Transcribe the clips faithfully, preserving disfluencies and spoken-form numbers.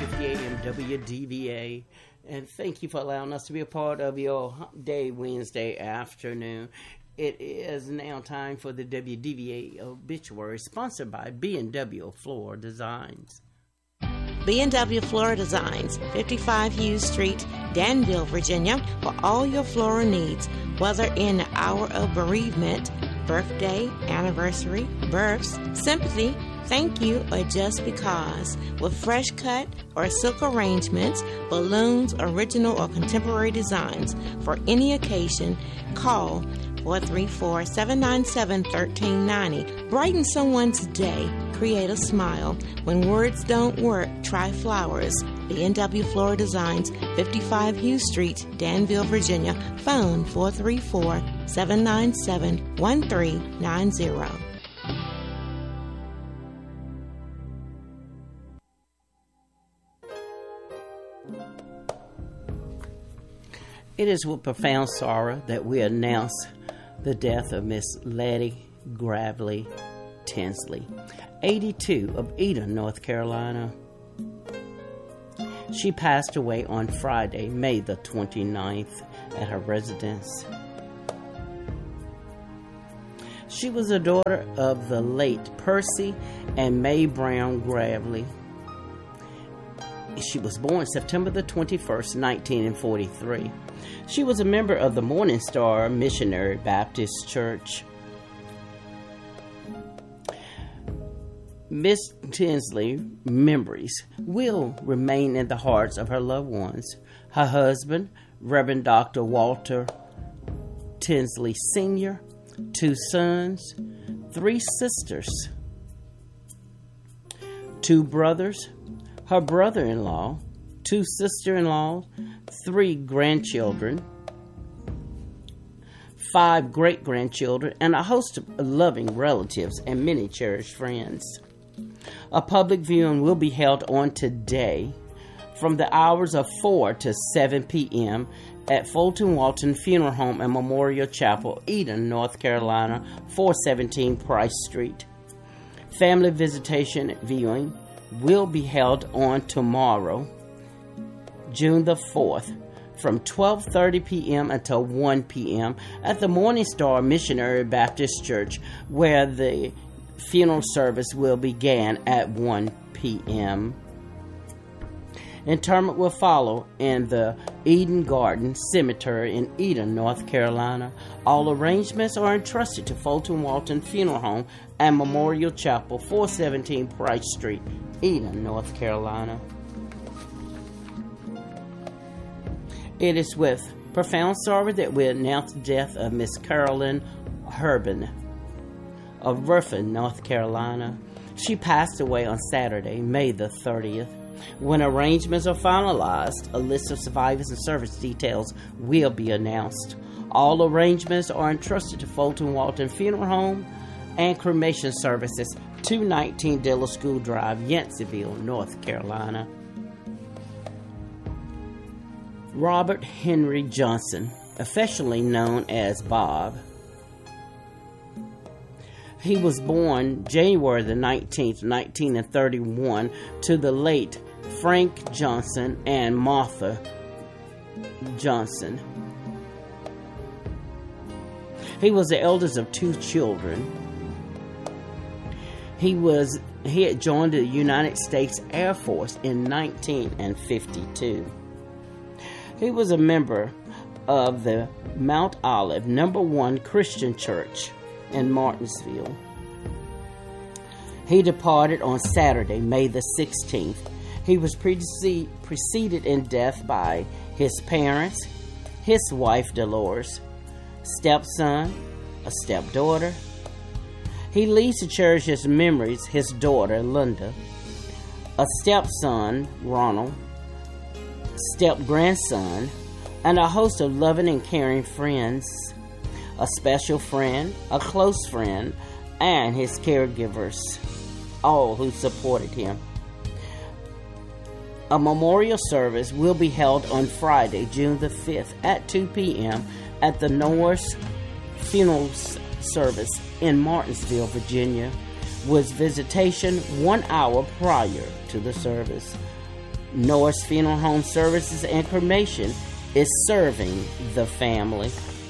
fifty A M W D V A, and thank you for allowing us to be a part of your Hump Day Wednesday afternoon. It is now time for the W D V A obituary, sponsored by B and W Floor Designs. B and W Floral Designs, fifty-five Hughes Street, Danville, Virginia, for all your floral needs, whether in the hour of bereavement, birthday, anniversary, births, sympathy, thank you, or just because. With fresh cut or silk arrangements, balloons, original or contemporary designs for any occasion, call four three four, seven nine seven, one three nine zero. Brighten someone's day. Create a smile. When words don't work, try flowers. B and W Floral Designs, fifty-five Hughes Street, Danville, Virginia. Phone four three four, seven nine seven, one three nine zero. It is with profound sorrow that we announce the death of Miss Letty Gravely Tinsley, eighty-two, of Eden, North Carolina. She passed away on Friday, May the twenty-ninth, at her residence. She was a daughter of the late Percy and May Brown Gravely. She was born September the twenty-first, nineteen forty-three. She was a member of the Morning Star Missionary Baptist Church. Miss Tinsley's memories will remain in the hearts of her loved ones. Her husband, Reverend Doctor Walter Tinsley Senior, two sons, three sisters, two brothers, her brother-in-law, two sister-in-laws, three grandchildren, five great-grandchildren, and a host of loving relatives and many cherished friends. A public viewing will be held on today from the hours of four to seven p.m. at Fulton Walton Funeral Home and Memorial Chapel, Eden, North Carolina, four seventeen Price Street. Family visitation viewing will be held on tomorrow, June the fourth, from twelve thirty p.m. until one p.m. at the Morning Star Missionary Baptist Church, where the funeral service will begin at one p.m. Interment will follow in the Eden Garden Cemetery in Eden, North Carolina. All arrangements are entrusted to Fulton Walton Funeral Home and Memorial Chapel, four seventeen Price Street, Eden, North Carolina. It is with profound sorrow that we announce the death of Miss Carolyn Herbin of Ruffin, North Carolina. She passed away on Saturday, May the thirtieth. When arrangements are finalized, a list of survivors and service details will be announced. All arrangements are entrusted to Fulton Walton Funeral Home and cremation services, two nineteen Dilla School Drive, Yanceyville, North Carolina. Robert Henry Johnson, affectionately known as Bob. He was born January the nineteenth, nineteen thirty-one, to the late Frank Johnson and Martha Johnson. He was the eldest of two children. He was he had joined the United States Air Force in nineteen fifty-two. He was a member of the Mount Olive Number One Christian Church in Martinsville. He departed on Saturday, May the sixteenth. He was precede, preceded in death by his parents, his wife Dolores, stepson, a stepdaughter. He leaves to cherish his memories, his daughter Linda, a stepson Ronald, step-grandson, and a host of loving and caring friends, a special friend, a close friend, and his caregivers, all who supported him. A memorial service will be held on Friday, June the fifth at two p.m. at the Norris Funeral Service in Martinsville, Virginia, with visitation one hour prior to the service. Norris Funeral Home Services and Cremation is serving the family.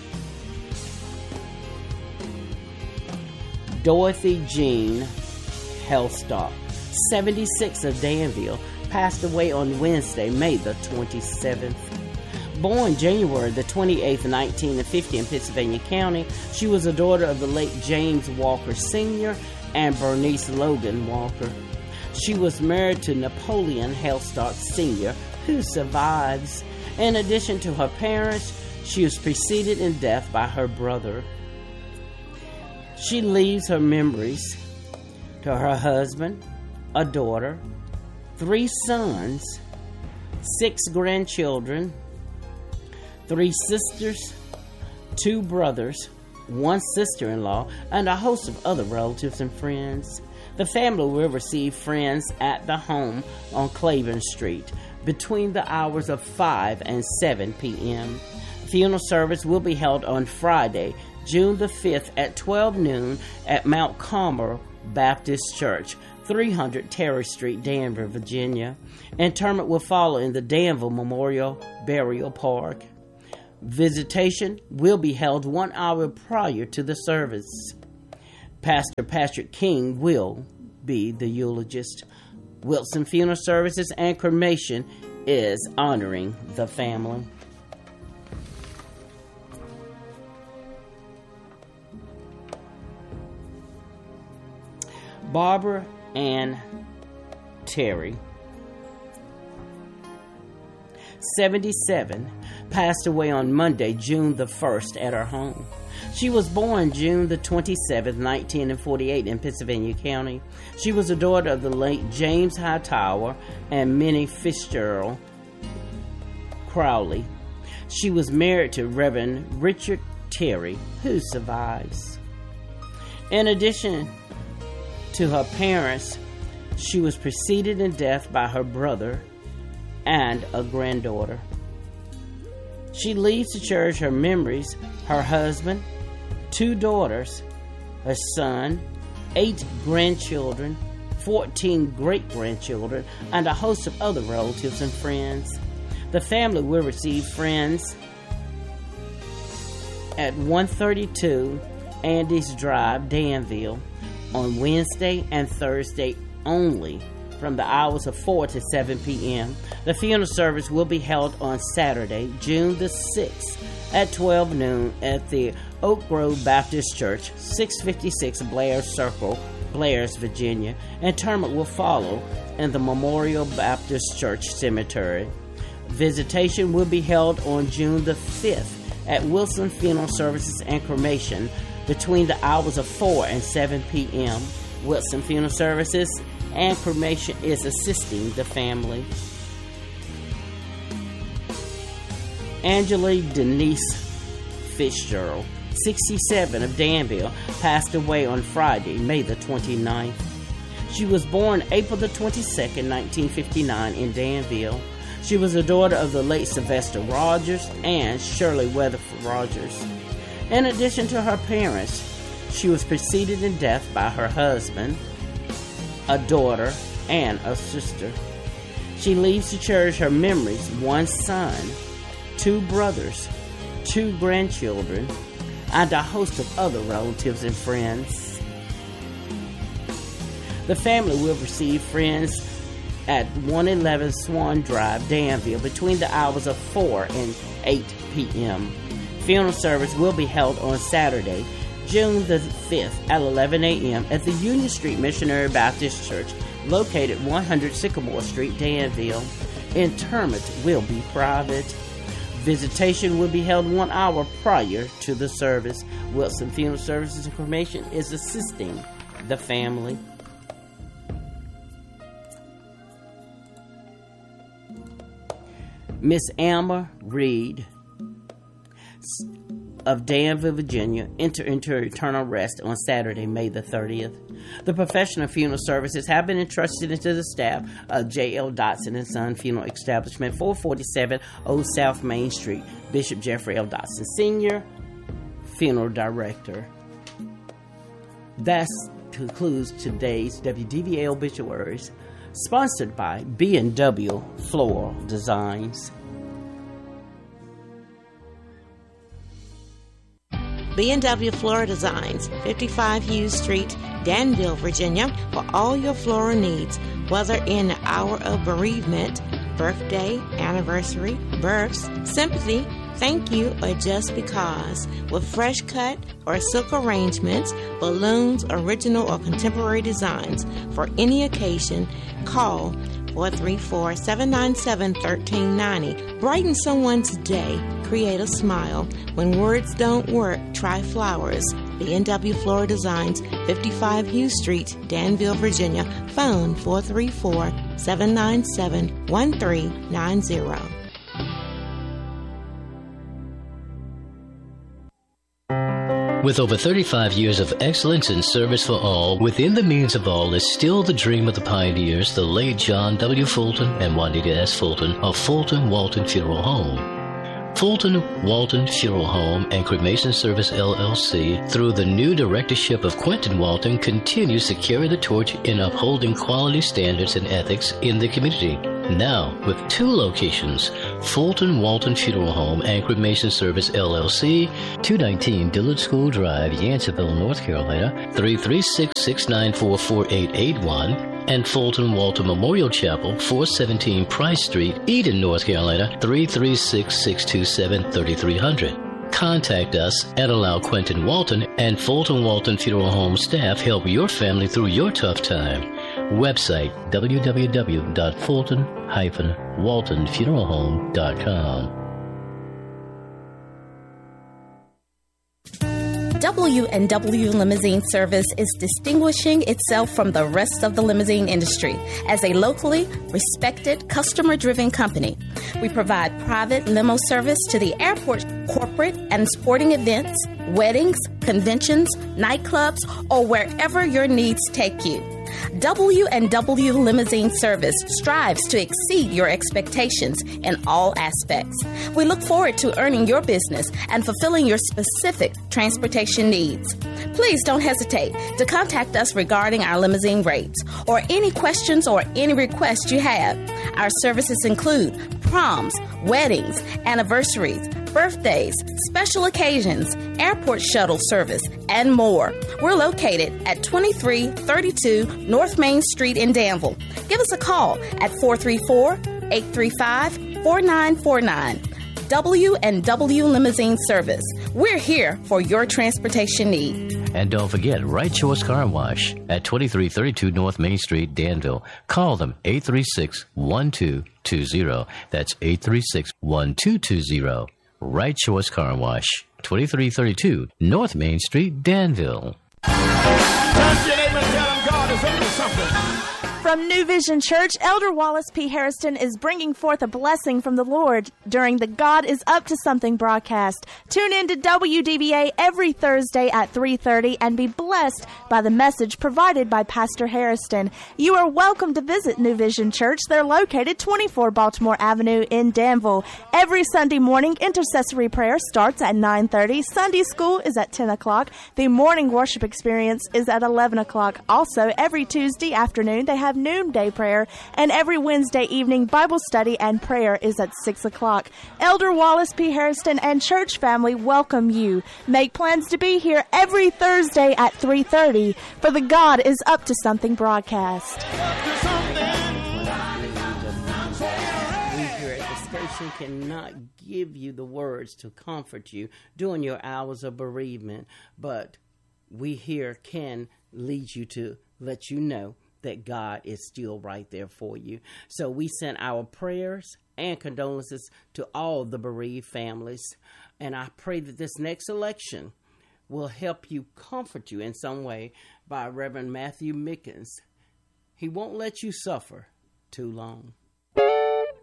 Dorothy Jean Hellstock, seventy-six, of Danville, passed away on Wednesday, May the twenty-seventh. Born January the twenty-eighth, nineteen fifty in Pennsylvania County, she was a daughter of the late James Walker Senior and Bernice Logan Walker. She was married to Napoleon Hellstock Senior, who survives. In addition to her parents, she was preceded in death by her brother. She leaves her memories to her husband, a daughter, three sons, six grandchildren, three sisters, two brothers, one sister-in-law, and a host of other relatives and friends. The family will receive friends at the home on Claiborne Street between the hours of five and seven p.m. Funeral service will be held on Friday, June the fifth at twelve noon at Mount Carmel Baptist Church, three hundred Terry Street, Danville, Virginia. Interment will follow in the Danville Memorial Burial Park. Visitation will be held one hour prior to the service. Pastor Patrick King will be the eulogist. Wilson Funeral Services and Cremation is honoring the family. Barbara Ann Terry, seventy-seven, passed away on Monday, June the first, at her home. She was born June the twenty-seventh, nineteen forty-eight in Pennsylvania County. She was a daughter of the late James Hightower and Minnie Fitzgerald Crowley. She was married to Reverend Richard Terry, who survives. In addition to her parents, she was preceded in death by her brother and a granddaughter. She leaves to cherish her memories, her husband, two daughters, a son, eight grandchildren, fourteen great-grandchildren, and a host of other relatives and friends. The family will receive friends at one thirty-two Andes Drive, Danville, on Wednesday and Thursday only, from the hours of four to seven p.m. The funeral service will be held on Saturday, June the sixth, at twelve noon at the Oak Grove Baptist Church, six fifty-six Blair Circle, Blairs, Virginia. Interment will follow in the Memorial Baptist Church Cemetery. Visitation will be held on June the fifth at Wilson Funeral Services and Cremation between the hours of four and seven p.m. Wilson Funeral Services and Cremation is assisting the family. Angela Denise Fitzgerald, sixty-seven, of Danville, passed away on Friday, May the twenty-ninth. She was born April the twenty-second, nineteen fifty-nine in Danville. She was a daughter of the late Sylvester Rogers and Shirley Weatherford Rogers. In addition to her parents, she was preceded in death by her husband, a daughter, and a sister. She leaves to cherish her memories, one son, two brothers, two grandchildren, and a host of other relatives and friends. The family will receive friends at one eleven Swan Drive, Danville, between the hours of four and eight p.m. Funeral service will be held on Saturday, June the fifth at eleven a.m. at the Union Street Missionary Baptist Church, located one hundred Sycamore Street, Danville. Interment will be private. Visitation will be held one hour prior to the service. Wilson Funeral Services and Cremation is assisting the family. Miss Alma Reed of Danville, Virginia, entered into eternal rest on Saturday, May the thirtieth. The professional funeral services have been entrusted into the staff of J L. Dotson and Son Funeral Establishment, four forty-seven Old South Main Street. Bishop Jeffrey L. Dotson, Senior, Funeral Director. That concludes today's W D V L Obituaries. Sponsored by B and W Floral Designs. B and W Floral Designs, fifty-five Hughes Street, Danville, Virginia, for all your floral needs, whether in the hour of bereavement, birthday, anniversary, births, sympathy, thank you, or just because. With fresh cut or silk arrangements, balloons, original or contemporary designs for any occasion, call four three four, seven nine seven, one three nine zero. Brighten someone's day. Create a smile. When words don't work, try flowers. B and W Floral Designs, fifty-five Hughes Street, Danville, Virginia. Phone four three four, seven nine seven, one three nine zero. With over thirty-five years of excellence and service for all, within the means of all is still the dream of the pioneers, the late John W. Fulton and Juanita S. Fulton of Fulton Walton Funeral Home. Fulton Walton Funeral Home and Cremation Service L L C, through the new directorship of Quentin Walton, continues to carry the torch in upholding quality standards and ethics in the community. Now, with two locations, Fulton Walton Funeral Home and Cremation Service L L C, two nineteen Dillard School Drive, Yanceyville, North Carolina, three three six, six nine four, four eight eight one, and Fulton Walton Memorial Chapel, four seventeen Price Street, Eden, North Carolina, three three six, six two seven, three three zero zero. Contact us and allow Quentin Walton and Fulton Walton Funeral Home staff help your family through your tough time. Website w w w dot fulton dash walton funeral home dot com. W and W Limousine Service is distinguishing itself from the rest of the limousine industry as a locally respected, customer-driven company. We provide private limo service to the airport, corporate and sporting events, weddings, conventions, nightclubs, or wherever your needs take you. W and W Limousine Service strives to exceed your expectations in all aspects. We look forward to earning your business and fulfilling your specific transportation needs. Please don't hesitate to contact us regarding our limousine rates or any questions or any requests you have. Our services include proms, weddings, anniversaries, birthdays, special occasions, airport shuttle service, and more. We're located at twenty-three thirty-two North Main Street in Danville. Give us a call at four three four, eight three five, four nine four nine. W and W Limousine Service. We're here for your transportation need. And don't forget, Right Choice Car Wash at twenty-three thirty-two North Main Street, Danville. Call them eight three six, one two two zero. That's eight three six, one two two zero. Right Choice Car Wash, twenty-three thirty-two North Main Street, Danville. Touch your neighbor and tell them God is up to something. From New Vision Church, Elder Wallace P. Harrison is bringing forth a blessing from the Lord during the God is Up to Something broadcast. Tune in to W D B A every Thursday at three thirty and be blessed by the message provided by Pastor Harrison. You are welcome to visit New Vision Church. They're located twenty-four Baltimore Avenue in Danville. Every Sunday morning, intercessory prayer starts at nine thirty. Sunday school is at ten o'clock. The morning worship experience is at eleven o'clock. Also, every Tuesday afternoon, they have noonday prayer, and every Wednesday evening Bible study and prayer is at six o'clock. Elder Wallace P. Harrison and church family welcome you. Make plans to be here every Thursday at three thirty for the God is Up to Something broadcast. We here at the station cannot give you the words to comfort you during your hours of bereavement, but we here can lead you to let you know that God is still right there for you. So we send our prayers and condolences to all the bereaved families. And I pray that this next election will help you, comfort you in some way, by Reverend Matthew Mickens. He won't let you suffer too long.